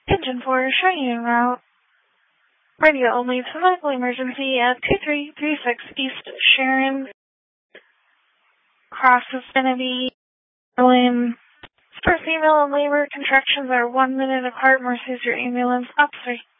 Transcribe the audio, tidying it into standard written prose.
Engine 4 showing en route. Radio only to medical emergency at 2336 East Sharon. Cross is going to be Berlin. For female in labor, contractions are 1 minute apart. Mercy's your ambulance officer.